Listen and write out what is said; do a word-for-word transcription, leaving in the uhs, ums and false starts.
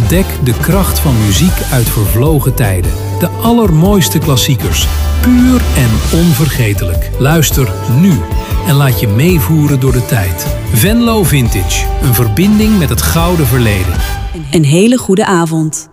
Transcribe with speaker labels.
Speaker 1: Ontdek de kracht van muziek uit vervlogen tijden. De allermooiste klassiekers. Puur en onvergetelijk. Luister nu en laat je meevoeren door de tijd. Venlo Vintage. Een verbinding met het gouden verleden.
Speaker 2: Een hele goede avond.